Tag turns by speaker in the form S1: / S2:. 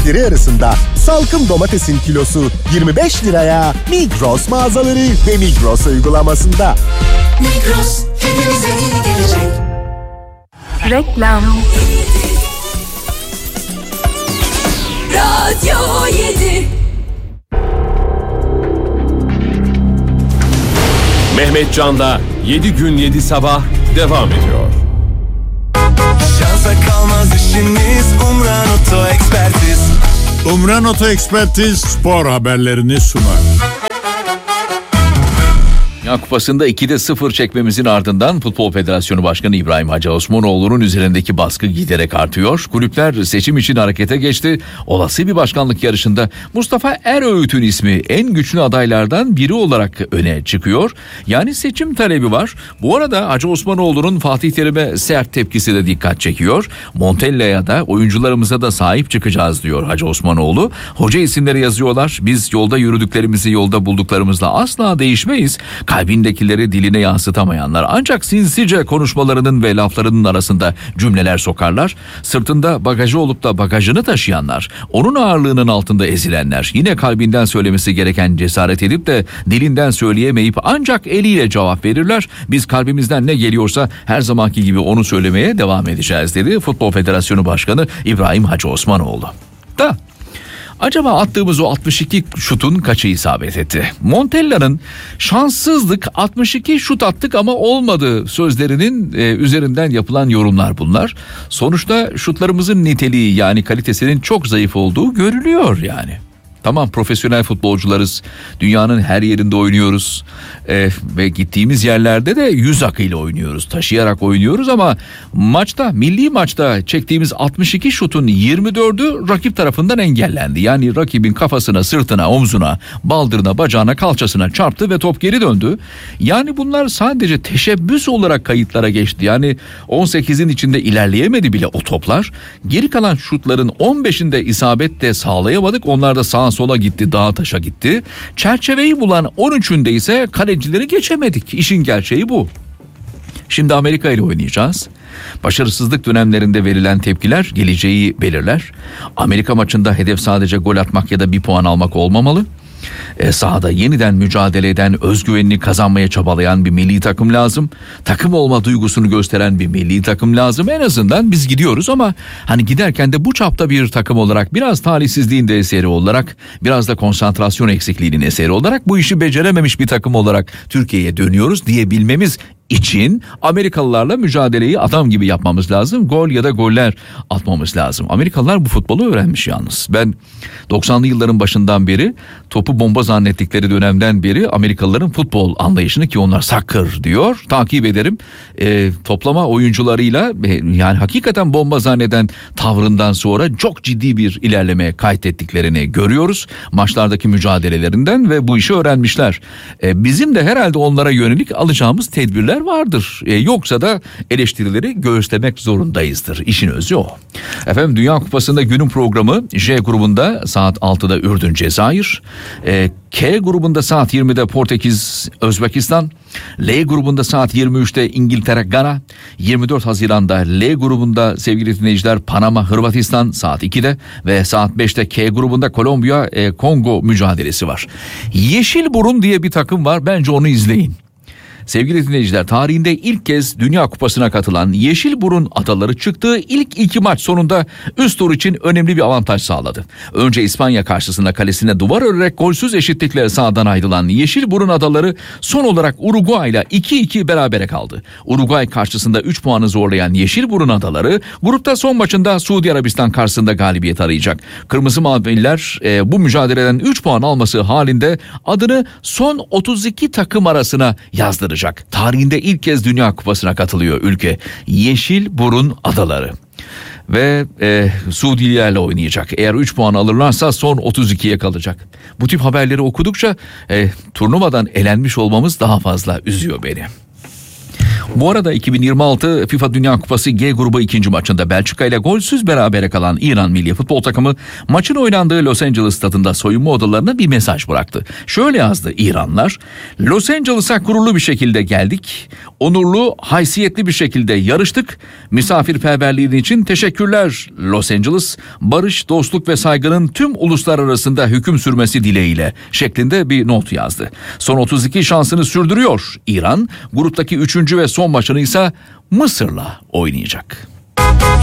S1: seçenekleri arasında salkım domatesin kilosu 25 liraya Migros mağazaları ve Migros uygulamasında.
S2: Migros hepimize iyi gelecek.
S3: Reklam.
S2: Radyo 7.
S4: Mehmet Can'da 7 gün 7 sabah devam ediyor.
S5: Şansa kalmaz işiniz Umran Oto Ekspertiz.
S6: Umran Oto Ekspertiz spor haberlerini sunar.
S7: Dünya Kupası'nda 2'de 0 çekmemizin ardından Futbol Federasyonu Başkanı İbrahim Hacı Osmanoğlu'nun üzerindeki baskı giderek artıyor. Kulüpler seçim için harekete geçti. Olası bir başkanlık yarışında Mustafa Eröğüt'ün ismi en güçlü adaylardan biri olarak öne çıkıyor. Yani seçim talebi var. Bu arada Hacı Osmanoğlu'nun Fatih Terim'e sert tepkisi de dikkat çekiyor. Montella'ya da oyuncularımıza da sahip çıkacağız diyor Hacı Osmanoğlu. Hoca isimleri yazıyorlar. Biz yolda yürüdüklerimizi yolda bulduklarımızla asla değişmeyiz. Kalbindekileri diline yansıtamayanlar ancak sinsice konuşmalarının ve laflarının arasında cümleler sokarlar. Sırtında bagajı olup da bagajını taşıyanlar, onun ağırlığının altında ezilenler, yine kalbinden söylemesi gereken cesaret edip de dilinden söyleyemeyip ancak eliyle cevap verirler. Biz kalbimizden ne geliyorsa her zamanki gibi onu söylemeye devam edeceğiz dedi Futbol Federasyonu Başkanı İbrahim Hacı Osmanoğlu. Acaba attığımız o 62 şutun kaçı isabet etti? Montella'nın şanssızlık 62 şut attık ama olmadı sözlerinin üzerinden yapılan yorumlar bunlar. Sonuçta şutlarımızın niteliği yani kalitesinin çok zayıf olduğu görülüyor yani. Tamam, profesyonel futbolcularız. Dünyanın her yerinde oynuyoruz. Ve gittiğimiz yerlerde de yüz akıyla oynuyoruz. Taşıyarak oynuyoruz ama milli maçta çektiğimiz 62 şutun 24'ü rakip tarafından engellendi. Yani rakibin kafasına, sırtına, omzuna, baldırına, bacağına, kalçasına çarptı ve top geri döndü. Yani bunlar sadece teşebbüs olarak kayıtlara geçti. Yani 18'in içinde ilerleyemedi bile o toplar. Geri kalan şutların 15'inde isabet de sağlayamadık. Onlar da sağa sola gitti, dağa taşa gitti. Çerçeveyi bulan 13'ünde ise kalecileri geçemedik. İşin gerçeği bu. Şimdi Amerika ile oynayacağız. Başarısızlık dönemlerinde verilen tepkiler geleceği belirler. Amerika maçında hedef sadece gol atmak ya da bir puan almak olmamalı. Sahada yeniden mücadele eden, özgüvenini kazanmaya çabalayan bir milli takım lazım. Takım olma duygusunu gösteren bir milli takım lazım. En azından biz gidiyoruz ama hani giderken de bu çapta bir takım olarak, biraz talihsizliğin de eseri olarak, biraz da konsantrasyon eksikliğinin eseri olarak bu işi becerememiş bir takım olarak Türkiye'ye dönüyoruz diyebilmemiz için Amerikalılarla mücadeleyi adam gibi yapmamız lazım. Gol ya da goller atmamız lazım. Amerikalılar bu futbolu öğrenmiş yalnız. Ben 90'lı yılların başından beri, topu bomba zannettikleri dönemden beri Amerikalıların futbol anlayışını, ki onlar soccer diyor, takip ederim. Toplama oyuncularıyla yani hakikaten bomba zanneden tavrından sonra çok ciddi bir ilerleme kaydettiklerini görüyoruz. Maçlardaki mücadelelerinden ve bu işi öğrenmişler. Bizim de herhalde onlara yönelik alacağımız tedbirler vardır. Yoksa da eleştirileri göğüslemek zorundayızdır. İşin özü o. Efendim, Dünya Kupası'nda günün programı J grubunda saat 6'da Ürdün Cezayir, K grubunda saat 20'de Portekiz Özbekistan, L grubunda saat 23'te İngiltere Gana, 24 Haziran'da L grubunda sevgili dinleyiciler Panama Hırvatistan saat 2'de ve saat 5'te K grubunda Kolombiya Kongo mücadelesi var. Yeşilburun diye bir takım var, bence onu izleyin. Sevgili dinleyiciler, tarihinde ilk kez Dünya Kupası'na katılan Yeşilburun adaları çıktığı ilk iki maç sonunda üst tur için önemli bir avantaj sağladı. Önce İspanya karşısında kalesine duvar örerek golsüz eşitlikle sahadan ayrılan Yeşilburun adaları son olarak Uruguay ile 2-2 berabere kaldı. Uruguay karşısında 3 puanı zorlayan Yeşilburun adaları grupta son maçında Suudi Arabistan karşısında galibiyet arayacak. Kırmızı Mavililer bu mücadeleden 3 puan alması halinde adını son 32 takım arasına yazdıracak. Tarihinde ilk kez Dünya Kupası'na katılıyor ülke. Yeşilburun Adaları. Ve Suudilerle oynayacak. Eğer 3 puan alırlarsa son 32'ye kalacak. Bu tip haberleri okudukça turnuvadan elenmiş olmamız daha fazla üzüyor beni. Bu arada 2026 FIFA Dünya Kupası G grubu 2. maçında Belçika ile golsüz berabere kalan İran milli futbol takımı maçın oynandığı Los Angeles stadında soyunma odalarına bir mesaj bıraktı. Şöyle yazdı İranlar: Los Angeles'a gururlu bir şekilde geldik, onurlu, haysiyetli bir şekilde yarıştık, misafirperverliğin için teşekkürler Los Angeles, barış, dostluk ve saygının tüm uluslar arasında hüküm sürmesi dileğiyle şeklinde bir not yazdı. Son 32 şansını sürdürüyor İran, gruptaki 3. ve son maçını ise Mısır'la oynayacak.